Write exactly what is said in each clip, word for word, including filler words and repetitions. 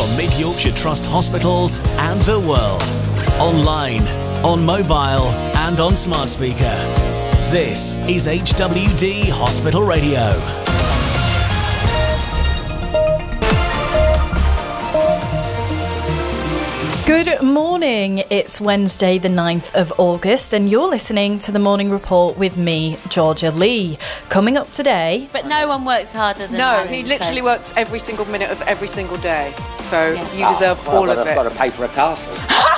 from Mid Yorkshire Trust hospitals and the world. Online, on mobile and on smart speaker. This is H W D Hospital Radio. Good morning, it's Wednesday the ninth of August and you're listening to the Morning Report with me, Georgia Lee. Coming up today... But no one works harder than No, Alan, he literally so. works every single minute of every single day. So Yeah. you deserve Oh, well, all of I've it. got to pay for a castle.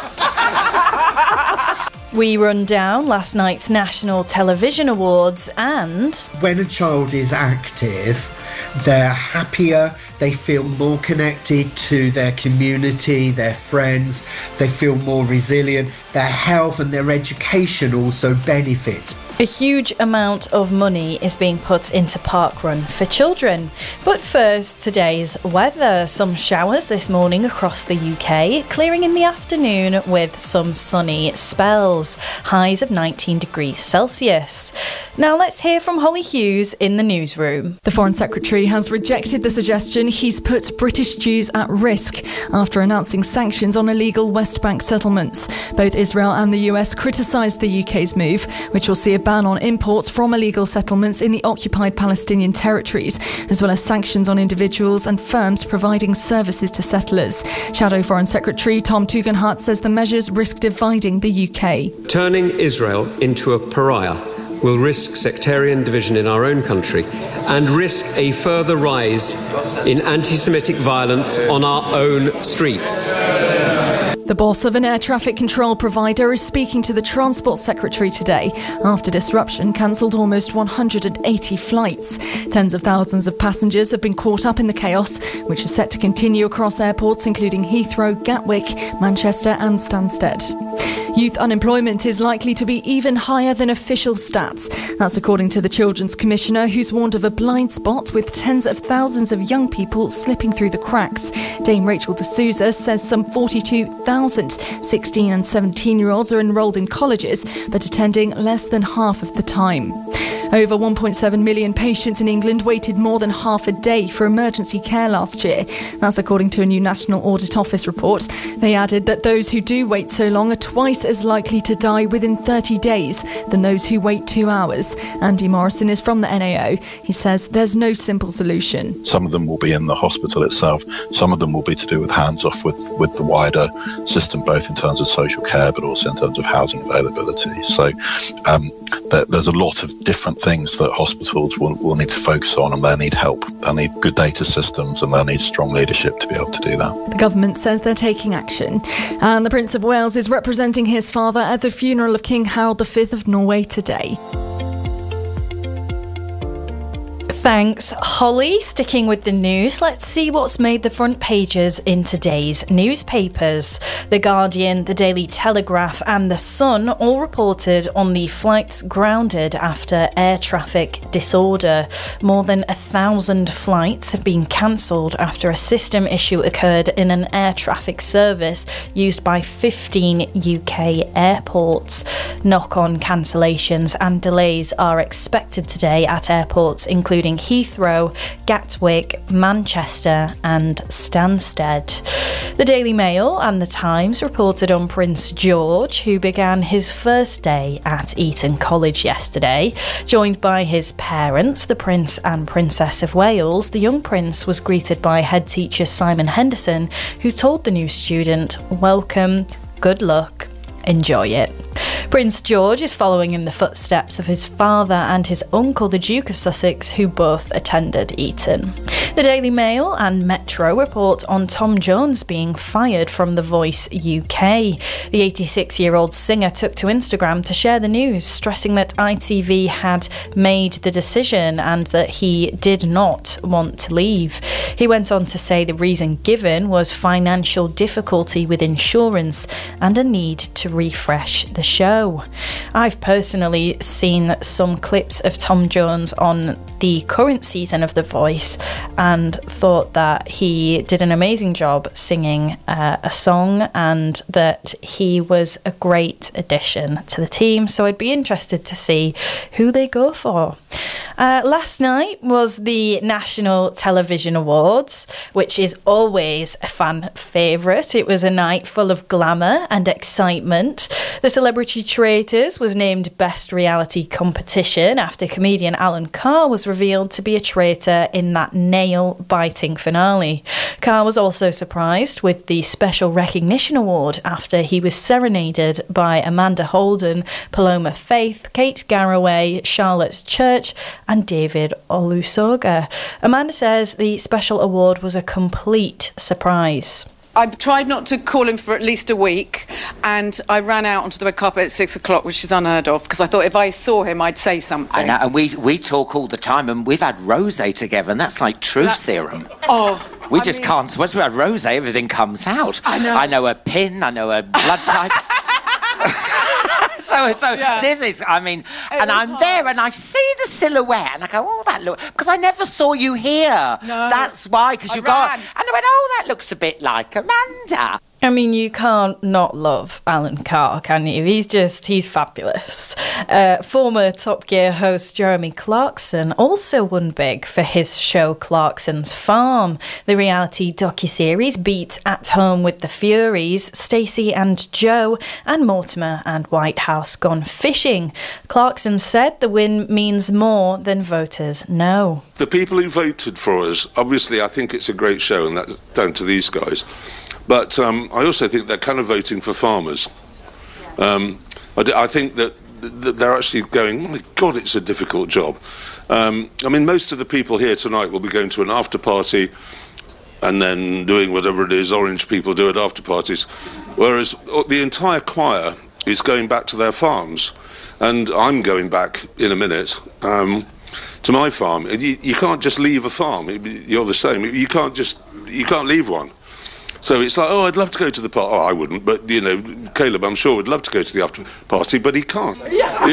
We run down last night's National Television Awards and... When a child is active, they're happier, they feel more connected to their community, their friends, they feel more resilient, their health and their education also benefits. A huge amount of money is being put into Parkrun for children. But first, today's weather. Some showers this morning across the U K, clearing in the afternoon with some sunny spells. Highs of nineteen degrees Celsius. Now let's hear from Holly Hughes in the newsroom. The Foreign Secretary has rejected the suggestion he's put British Jews at risk after announcing sanctions on illegal West Bank settlements. Both Israel and the U S criticised the U K's move, which will see a ban on imports from illegal settlements in the occupied Palestinian territories, as well as sanctions on individuals and firms providing services to settlers. Shadow Foreign Secretary Tom Tugendhat says the measures risk dividing the U K. Turning Israel into a pariah will risk sectarian division in our own country and risk a further rise in anti-Semitic violence on our own streets. The boss of an air traffic control provider is speaking to the Transport Secretary today after disruption cancelled almost one hundred eighty flights. Tens of thousands of passengers have been caught up in the chaos, which is set to continue across airports including Heathrow, Gatwick, Manchester and Stansted. Youth unemployment is likely to be even higher than official stats. That's according to the Children's Commissioner, who's warned of a blind spot with tens of thousands of young people slipping through the cracks. Dame Rachel D'Souza says some forty-two thousand sixteen and seventeen-year-olds are enrolled in colleges, but attending less than half of the time. Over one point seven million patients in England waited more than half a day for emergency care last year. That's according to a new National Audit Office report. They added that those who do wait so long are twice as likely to die within thirty days than those who wait two hours. Andy Morrison is from the N A O. He says there's no simple solution. Some of them will be in the hospital itself. Some of them will be to do with hands-off with, with the wider system, both in terms of social care, but also in terms of housing availability. So um, there, there's a lot of different things that hospitals will, will need to focus on, and they'll need help. They'll need good data systems and they'll need strong leadership to be able to do that. The government says they're taking action. And the Prince of Wales is representing his father at the funeral of King Harold the Fifth of Norway today. Thanks, Holly. Sticking with the news, let's see what's made the front pages in today's newspapers. The Guardian, the Daily Telegraph and The Sun all reported on the flights grounded after air traffic disorder. More than a thousand flights have been cancelled after a system issue occurred in an air traffic service used by fifteen U K airports. Knock-on cancellations and delays are expected today at airports including Heathrow, Gatwick, Manchester and Stansted. The Daily Mail and The Times reported on Prince George, who began his first day at Eton College yesterday. Joined by his parents, the Prince and Princess of Wales, the young prince was greeted by head teacher Simon Henderson, who told the new student, "Welcome, good luck, enjoy it." Prince George is following in the footsteps of his father and his uncle, the Duke of Sussex, who both attended Eton. The Daily Mail and Metro report on Tom Jones being fired from The Voice U K. The eighty-six-year-old singer took to Instagram to share the news, stressing that I T V had made the decision and that he did not want to leave. He went on to say the reason given was financial difficulty with insurance and a need to refresh the show. I've personally seen some clips of Tom Jones on the current season of The Voice and thought that he did an amazing job singing uh, a song and that he was a great addition to the team. So I'd be interested to see who they go for. Uh, last night was the National Television Awards, which is always a fan favourite. It was a night full of glamour and excitement. The Celebrity Traitors was named Best Reality Competition after comedian Alan Carr was revealed to be a traitor in that nail-biting finale. Carr was also surprised with the Special Recognition Award after he was serenaded by Amanda Holden, Paloma Faith, Kate Garraway, Charlotte Church and David Olusoga. Amanda says the special award was a complete surprise. I tried not to call him for at least a week, and I ran out onto the red carpet at six o'clock, which is unheard of, because I thought if I saw him, I'd say something. I know, and we we talk all the time, and we've had rosé together, and that's like truth That's, serum. Oh, we I just mean, can't. Once we had rosé, everything comes out. I know. I know her pin. I know her blood type. So, so Yeah. this is, I mean, and I'm hard. there and I see the silhouette and I go, oh, that look, because I never saw you here. No. That's why, because I you got, ran. and I went, oh, that looks a bit like Amanda. I mean, you can't not love Alan Carr, can you? He's just, he's fabulous. Uh, former Top Gear host Jeremy Clarkson also won big for his show Clarkson's Farm. The reality docuseries beat At Home with the Furies, Stacey and Joe, and Mortimer and Whitehouse Gone Fishing. Clarkson said the win means more than voters know. The people who voted for us, obviously I think it's a great show, and that's down to these guys. But um, I also think they're kind of voting for farmers. Um, I, d- I think that, that they're actually going, oh my God, it's a difficult job. Um, I mean, most of the people here tonight will be going to an after party and then doing whatever it is orange people do at after parties, whereas the entire choir is going back to their farms. And I'm going back in a minute um, to my farm. You, you can't just leave a farm. You're the same. You can't just, you can't leave one. So it's like, oh, I'd love to go to the party. Oh, I wouldn't, but, you know, Caleb, I'm sure, would love to go to the after party, but he can't. Yeah.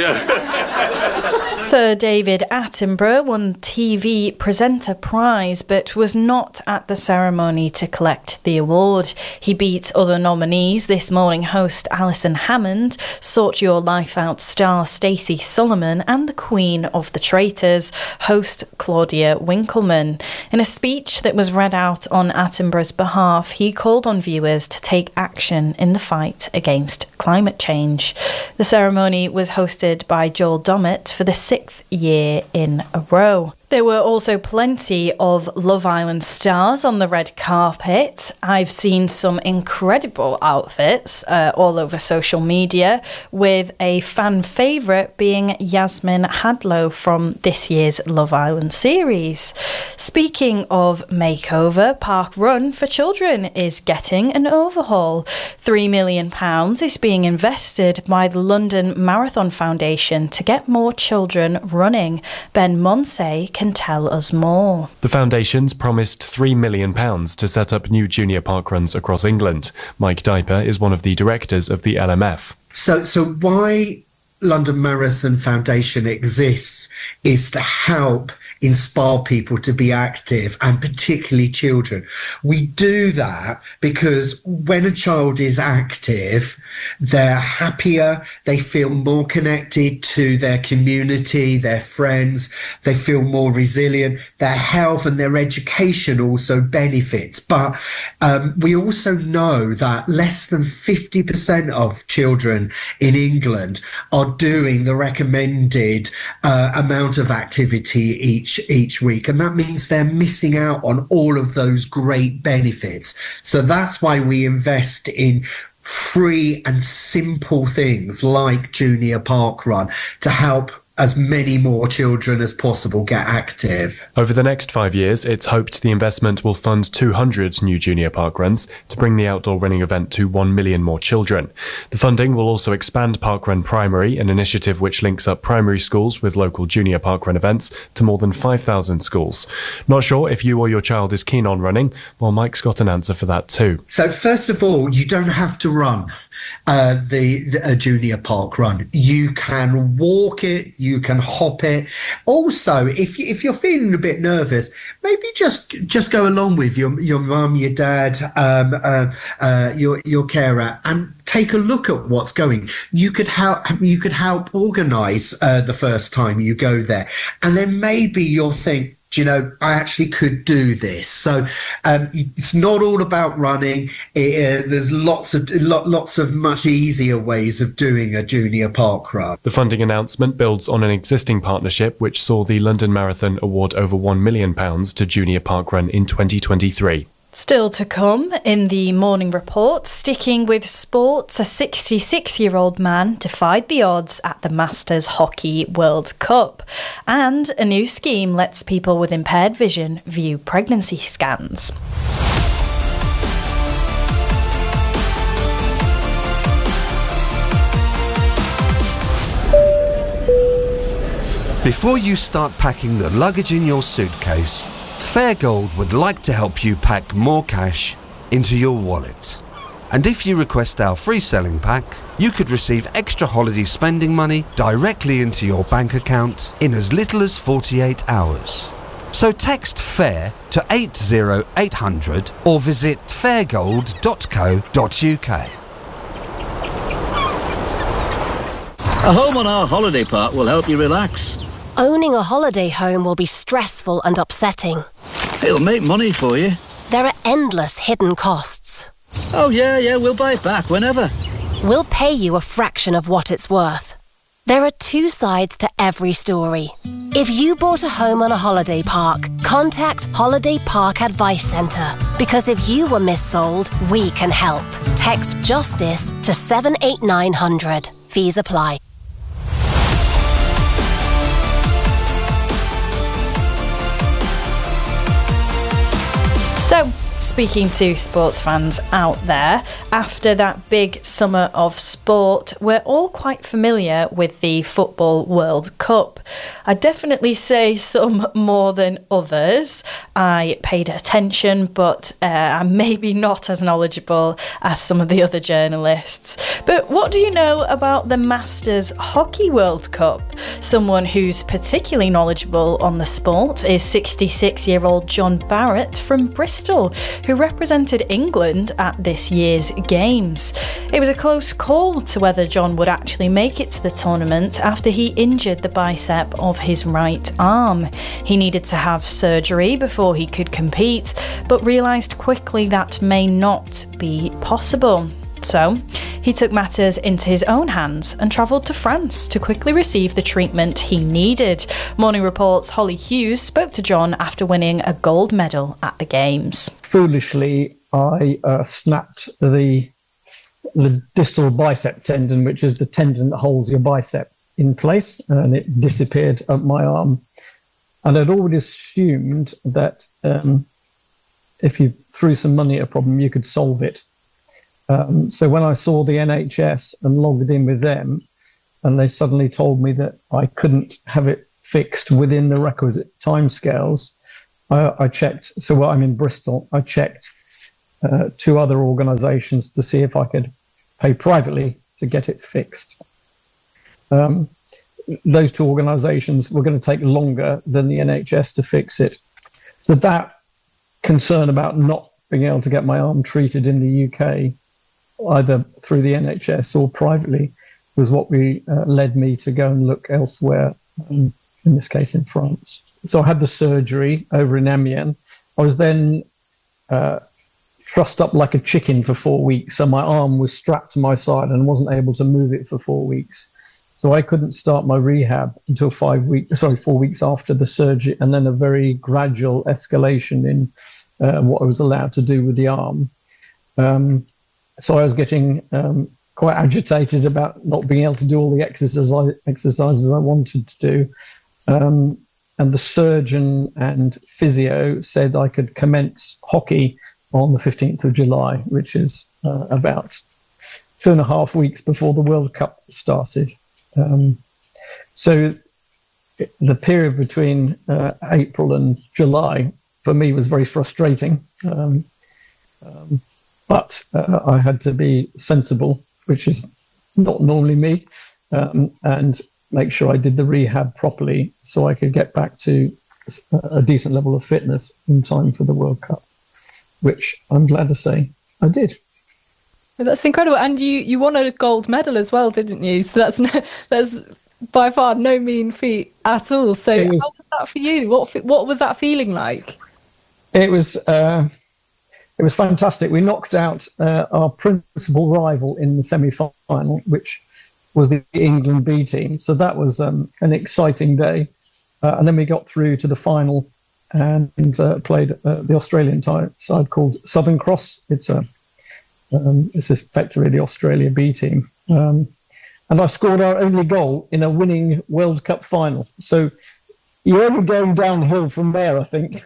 yeah. Sir David Attenborough won T V Presenter Prize, but was not at the ceremony to collect the award. He beat other nominees This Morning host Alison Hammond, Sort Your Life Out star Stacey Solomon, and the Queen of the Traitors, host Claudia Winkleman. In a speech that was read out on Attenborough's behalf, he called on viewers to take action in the fight against climate change. The ceremony was hosted by Joel Dommett for the sixth year in a row. There were also plenty of Love Island stars on the red carpet. I've seen some incredible outfits uh, all over social media, with a fan favourite being Yasmin Hadlow from this year's Love Island series. Speaking of makeover, Park Run for Children is getting an overhaul. Three million pounds is being invested by the London Marathon Foundation to get more children running. Ben Monsey can tell us more. The foundation's promised three million pounds to set up new junior parkruns across England. Mike Diper is one of the directors of the L M F. So, so why London Marathon Foundation exists is to help inspire people to be active, and particularly children. We do that because when a child is active, they're happier, they feel more connected to their community, their friends, they feel more resilient, their health and their education also benefits. But um, we also know that less than fifty percent of children in England are doing the recommended uh, amount of activity each each week, and that means they're missing out on all of those great benefits. So that's why we invest in free and simple things like Junior Parkrun to help as many more children as possible get active. Over the next five years, it's hoped the investment will fund two hundred new junior parkruns to bring the outdoor running event to one million more children. The funding will also expand Parkrun Primary, an initiative which links up primary schools with local junior parkrun events, to more than five thousand schools. Not sure if you or your child is keen on running? Well, Mike's got an answer for that too. So first of all, you don't have to run. uh, the, the a junior park run. You can walk it, you can hop it. Also, if you, if you're feeling a bit nervous, maybe just just go along with your your mum, your dad, um, uh, uh, your your carer, and take a look at what's going. You could help. You could help organise uh, the first time you go there, and then maybe you'll think, you know, I actually could do this. So um, it's not all about running. It, uh, there's lots of lot, lots of much easier ways of doing a junior park run. The funding announcement builds on an existing partnership which saw the London Marathon award over one million pounds to Junior Parkrun in twenty twenty-three. Still to come in the morning report, sticking with sports, a sixty-six-year-old man defied the odds at the Masters Hockey World Cup. And a new scheme lets people with impaired vision view pregnancy scans. Before you start packing the luggage in your suitcase, Fairgold would like to help you pack more cash into your wallet. And if you request our free selling pack, you could receive extra holiday spending money directly into your bank account in as little as forty-eight hours. So text FAIR to eight zero eight hundred or visit fairgold dot co dot uk. A home on our holiday park will help you relax. Owning a holiday home will be stressful and upsetting. It'll make money for you. There are endless hidden costs. Oh yeah, yeah, we'll buy it back whenever. We'll pay you a fraction of what it's worth. There are two sides to every story. If you bought a home on a holiday park, contact Holiday Park Advice Centre. Because if you were missold, we can help. Text JUSTICE to seven eight nine hundred. Fees apply. So, speaking to sports fans out there, after that big summer of sport, we're all quite familiar with the Football World Cup. I'd definitely say some more than others. I paid attention, but uh, I'm maybe not as knowledgeable as some of the other journalists. But what do you know about the Masters Hockey World Cup? Someone who's particularly knowledgeable on the sport is sixty-six-year-old John Barrett from Bristol, who represented England at this year's Games. It was a close call to whether John would actually make it to the tournament after he injured the bicep of his right arm. He needed to have surgery before he could compete, but realised quickly that may not be possible. So, he took matters into his own hands and travelled to France to quickly receive the treatment he needed. Morning Report's Holly Hughes spoke to John after winning a gold medal at the Games. Foolishly, I uh, snapped the the distal bicep tendon, which is the tendon that holds your bicep in place, and it disappeared up my arm. And I'd already assumed that um, if you threw some money at a problem, you could solve it. Um, so when I saw the N H S and logged in with them, and they suddenly told me that I couldn't have it fixed within the requisite timescales, I, I checked. So well, I'm in Bristol. I checked uh, two other organisations to see if I could pay privately to get it fixed. Um, those two organisations were going to take longer than the N H S to fix it. So that concern about not being able to get my arm treated in the U K, either through the N H S or privately, was what we uh, led me to go and look elsewhere, um, in this case in France. So I had the surgery over in Amiens. I was then uh, trussed up like a chicken for four weeks. So my arm was strapped to my side and wasn't able to move it for four weeks. So I couldn't start my rehab until five weeks, sorry, four weeks after the surgery, and then a very gradual escalation in uh, what I was allowed to do with the arm. Um, so I was getting um, quite agitated about not being able to do all the exercises I, exercises I wanted to do. Um, and the surgeon and physio said I could commence hockey on the fifteenth of July, which is uh, about two and a half weeks before the World Cup started. Um, so the period between uh, April and July for me was very frustrating. Um, um, but uh, I had to be sensible which is not normally me, um, and make sure I did the rehab properly so I could get back to a decent level of fitness in time for the World Cup, which I'm glad to say I did. That's incredible. And you, you won a gold medal as well, didn't you? So that's no, that's by far no mean feat at all. So was, how was that for you? What what was that feeling like? It was uh, it was fantastic. We knocked out uh, our principal rival in the semi-final, which was the England B team. So that was um, an exciting day. Uh, and then we got through to the final and uh, played uh, the Australian t- side called Southern Cross. It's a um, it's effectively the Australia B team. Um, and I scored our only goal in a winning World Cup final. So you're only going downhill from there, I think.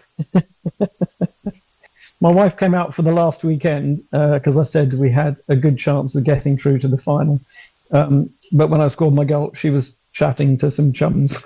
My wife came out for the last weekend because uh, I said we had a good chance of getting through to the final. Um, but when I scored my goal, she was chatting to some chums.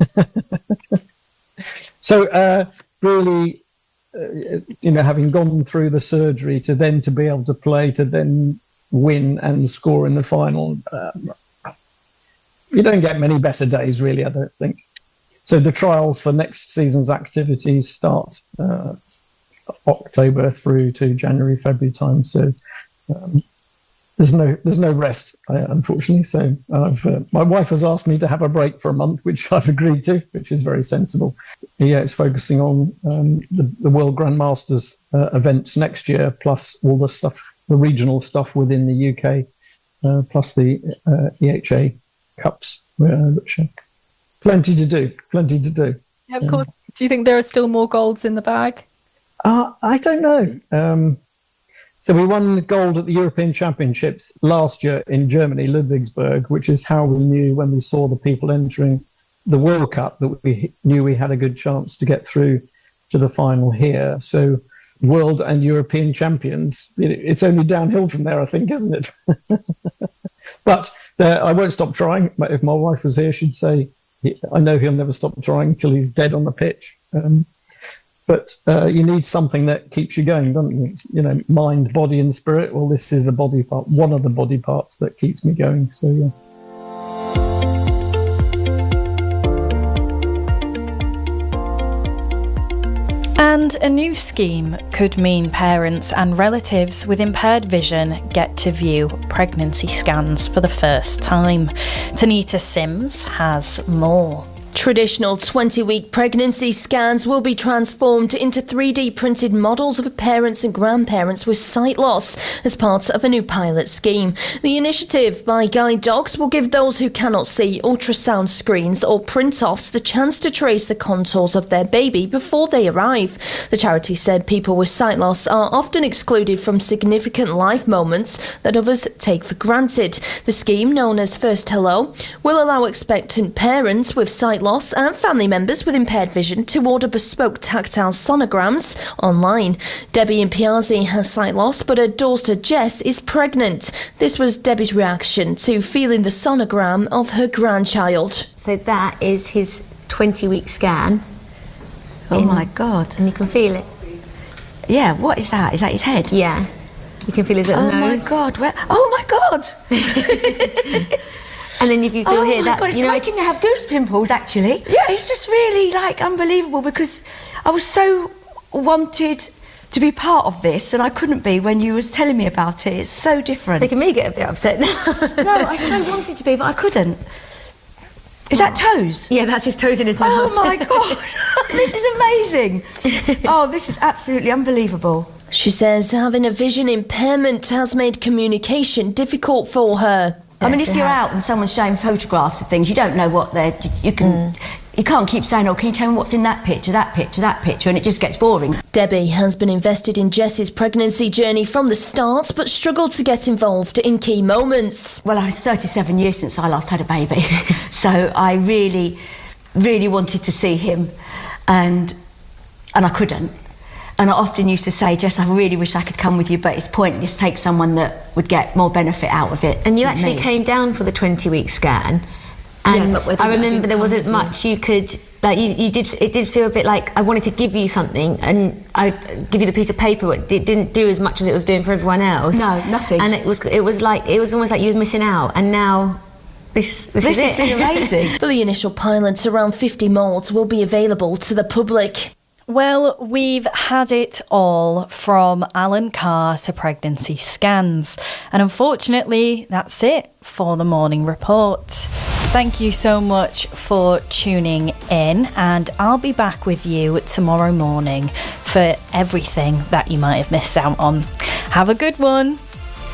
So uh, really, uh, you know, having gone through the surgery to then to be able to play, to then win and score in the final, um, you don't get many better days, really, I don't think. So the trials for next season's activities start uh, October through to January, February time. So um, there's no there's no rest, uh, unfortunately. So I've, uh, my wife has asked me to have a break for a month, which I've agreed to, which is very sensible. Yeah, it's focusing on um, the, the World Grandmasters uh, events next year, plus all the stuff, the regional stuff within the U K, uh, plus the uh, E H A Cups, uh, which are plenty to do, plenty to do. Yeah, of course. Do you think there are still more golds in the bag? Uh, I don't know. Um, so we won gold at the European Championships last year in Germany, Ludwigsburg, which is how we knew when we saw the people entering the World Cup that we knew we had a good chance to get through to the final here. So world and European champions, it's only downhill from there, I think, isn't it? But uh, I won't stop trying. If my wife was here, she'd say, I know he'll never stop trying until he's dead on the pitch. Um, but uh, you need something that keeps you going, don't you? You know, mind, body and spirit. Well, this is the body part, one of the body parts that keeps me going. So, yeah. And a new scheme could mean parents and relatives with impaired vision get to view pregnancy scans for the first time. Tanita Sims has more. Traditional twenty-week pregnancy scans will be transformed into three D printed models of parents and grandparents with sight loss as part of a new pilot scheme. The initiative by Guide Dogs will give those who cannot see ultrasound screens or print-offs the chance to trace the contours of their baby before they arrive. The charity said people with sight loss are often excluded from significant life moments that others take for granted. The scheme, known as First Hello, will allow expectant parents with sight loss loss and family members with impaired vision to order bespoke tactile sonograms online. Debbie in Piazzi has sight loss, but her daughter Jess is pregnant. This was Debbie's reaction to feeling the sonogram of her grandchild. So that is his twenty-week scan. Oh in, my God. And you can feel it. Yeah, what is that? Is that his head? Yeah. You can feel his little oh nose. Oh my God, where? Oh my God! And then if you feel oh here, that that it's you know, making me have goose pimples. Actually, yeah, it's just really like unbelievable because I was so wanted to be part of this, and I couldn't be when you was telling me about it. It's so different. Making me get a bit upset now. No, I so wanted to be, but I couldn't. Is that toes? Yeah, that's his toes in his mouth. Oh my God, this is amazing. Oh, this is absolutely unbelievable. She says having a vision impairment has made communication difficult for her. I mean, if you're out and someone's showing photographs of things, you don't know what they're... You can... Mm. You can't keep saying, oh, can you tell me what's in that picture, that picture, that picture, and it just gets boring. Debbie has been invested in Jess's pregnancy journey from the start, but struggled to get involved in key moments. Well, it's thirty-seven years since I last had a baby, so I really, really wanted to see him, and and I couldn't. And I often used to say, Jess, I really wish I could come with you, but it's pointless. Take someone that would get more benefit out of it. And you actually me. came down for the twenty-week scan. And yeah, I remember I there wasn't much you. you could like you, you did. It did feel a bit like I wanted to give you something, and I give you the piece of paper, but it didn't do as much as it was doing for everyone else. No, nothing. And it was it was like it was almost like you were missing out, and now. This, this, this is, is it. amazing. For the initial pilots, around fifty moulds will be available to the public. Well, we've had it all from Alan Carr to pregnancy scans. And unfortunately, that's it for the morning report. Thank you so much for tuning in, and I'll be back with you tomorrow morning for everything that you might have missed out on. Have a good one.